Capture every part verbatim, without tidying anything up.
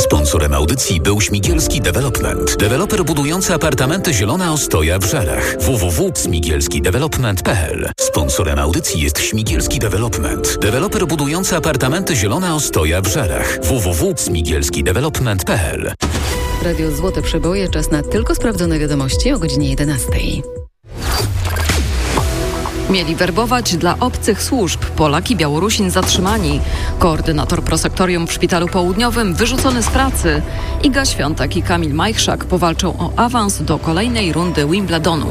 Sponsorem audycji był Śmigielski Development. Deweloper budujący apartamenty Zielona Ostoja w Żarach. w w w kropka śmigielski development kropka p l. Sponsorem audycji jest Śmigielski Development. Deweloper budujący apartamenty Zielona Ostoja w Żarach. w w w kropka śmigielski development kropka p l. Radio Złote Przeboje, czas na tylko sprawdzone wiadomości o godzinie jedenastej. Mieli werbować dla obcych służb. Polak i Białorusin zatrzymani. Koordynator prosektorium w Szpitalu Południowym wyrzucony z pracy. Iga Świątek i Kamil Majchrzak powalczą o awans do kolejnej rundy Wimbledonu.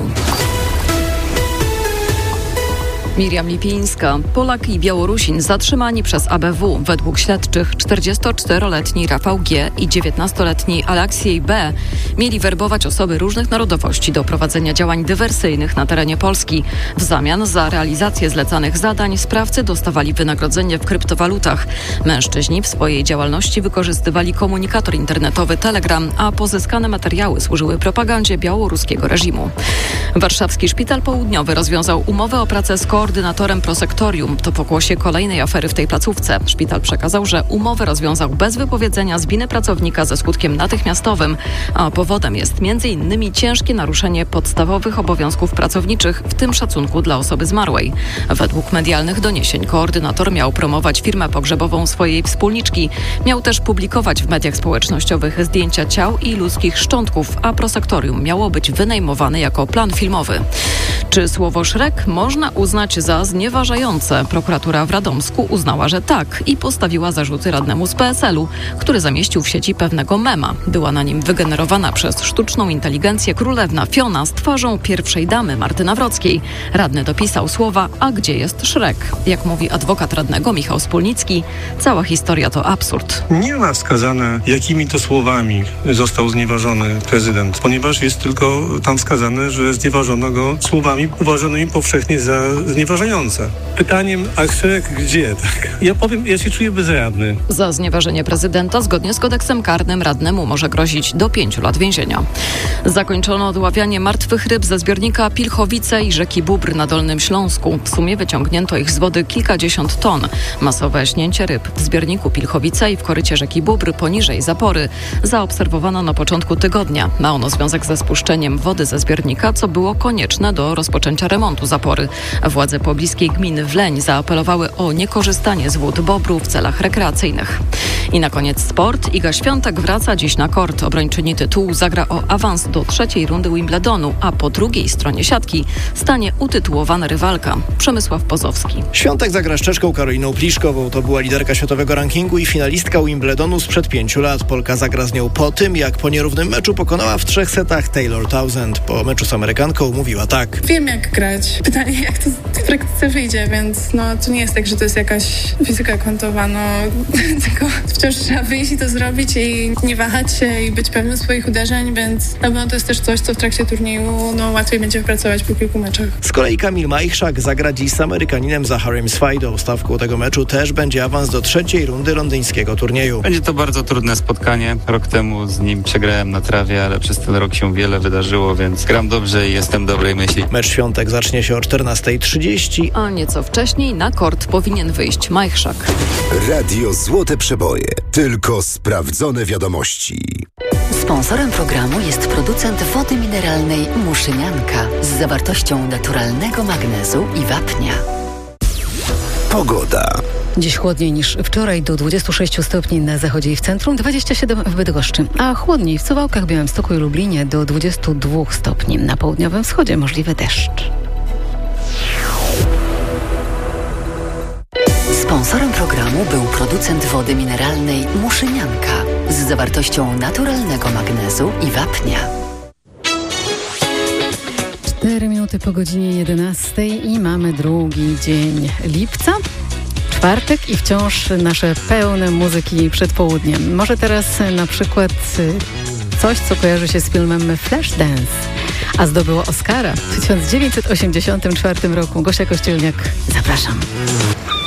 Miriam Lipińska. Polak i Białorusin zatrzymani przez A B W. Według śledczych czterdziestoczteroletni Rafał G. i dziewiętnastoletni Aleksiej B. mieli werbować osoby różnych narodowości do prowadzenia działań dywersyjnych na terenie Polski. W zamian za realizację zlecanych zadań sprawcy dostawali wynagrodzenie w kryptowalutach. Mężczyźni w swojej działalności wykorzystywali komunikator internetowy Telegram, a pozyskane materiały służyły propagandzie białoruskiego reżimu. Warszawski Szpital Południowy rozwiązał umowę o pracę z koordynatorem prosektorium. To pokłosie kolejnej afery w tej placówce. Szpital przekazał, że umowę rozwiązał bez wypowiedzenia z winy pracownika ze skutkiem natychmiastowym, a powodem jest między innymi ciężkie naruszenie podstawowych obowiązków pracowniczych, w tym szacunku dla osoby zmarłej. Według medialnych doniesień koordynator miał promować firmę pogrzebową swojej wspólniczki. Miał też publikować w mediach społecznościowych zdjęcia ciał i ludzkich szczątków, a prosektorium miało być wynajmowane jako plan filmowy. Czy słowo Szrek można uznać za znieważające? Prokuratura w Radomsku uznała, że tak i postawiła zarzuty radnemu z P S L u, który zamieścił w sieci pewnego mema. Była na nim wygenerowana przez sztuczną inteligencję królewna Fiona z twarzą pierwszej damy Marty Nawrockiej. Radny dopisał słowa: a gdzie jest Szrek? Jak mówi adwokat radnego Michał Spólnicki, cała historia to absurd. Nie ma wskazane, jakimi to słowami został znieważony prezydent, ponieważ jest tylko tam wskazane, że znieważono go słowami uważanymi powszechnie za znieważające. Pytaniem, a Szrek gdzie? Tak? Ja powiem, ja się czuję bezradny. Za znieważenie prezydenta zgodnie z kodeksem karnym radnemu może grozić do pięciu lat więzienia. Zakończono odławianie martwych ryb ze zbiornika Pilchowice i rzeki Bóbr na Dolnym Śląsku. W sumie wyciągnięto ich z wody kilkadziesiąt ton. Masowe śnięcie ryb w zbiorniku Pilchowice i w korycie rzeki Bóbr poniżej zapory zaobserwowano na początku tygodnia. Ma ono związek ze spuszczeniem wody ze zbiornika, co było konieczne do rozpoczęcia remontu zapory. Władze pobliskiej gminy Wleń zaapelowały o niekorzystanie z wód Bobru w celach rekreacyjnych. I na koniec sport. Iga Świątek wraca dziś na kort. Obrończyni tytułu zagra o awans do trzeciej rundy Wimbledonu, a po drugiej stronie siatki stanie utytułowana rywalka Przemysław Pozowski. Świątek zagra z Czeszką Karoliną Pliszkową. To była liderka światowego rankingu i finalistka Wimbledonu sprzed pięciu lat. Polka zagra z nią po tym, jak po nierównym meczu pokonała w trzech setach Taylor Townsend. Po meczu z Amerykanką mówiła tak: wiem jak grać. Pytanie, jak to w praktyce wyjdzie, więc no to nie jest tak, że to jest jakaś fizyka kwantowa, no tylko wciąż trzeba wyjść i to zrobić i nie wahać się i być pewnym swoich uderzeń, więc na pewno to jest też coś, co w trakcie turnieju no łatwiej będzie wypracować po kilku meczach. Z kolei Kamil Majchrzak zagra dziś z Amerykaninem Zacharym Swajdą. Stawką tego meczu też będzie awans do trzeciej rundy londyńskiego turnieju. Będzie to bardzo trudne spotkanie. Rok temu z nim przegrałem na trawie, ale przez ten rok się wiele wydarzyło, więc gram dobrze i jestem dobrej myśli. Mecz Świątek zacznie się o czternasta trzydzieści. A nieco wcześniej na kort powinien wyjść Majchrzak. Radio Złote Przeboje. Tylko sprawdzone wiadomości. Sponsorem programu jest producent wody mineralnej Muszynianka z zawartością naturalnego magnezu i wapnia. Pogoda. Dziś chłodniej niż wczoraj, do dwudziestu sześciu stopni na zachodzie i w centrum, dwadzieścia siedem w Bydgoszczy, a chłodniej w Suwałkach, Białymstoku i Lublinie do dwudziestu dwóch stopni. Na południowym wschodzie możliwy deszcz. Sponsorem programu był producent wody mineralnej Muszynianka z zawartością naturalnego magnezu i wapnia. Cztery minuty po godzinie jedenastej i mamy drugi dzień lipca. Czwartek i wciąż nasze pełne muzyki przed południem. Może teraz na przykład coś, co kojarzy się z filmem Flashdance, a zdobyło Oscara w tysiąc dziewięćset osiemdziesiątym czwartym roku. Gosia Kościelniak, zapraszam.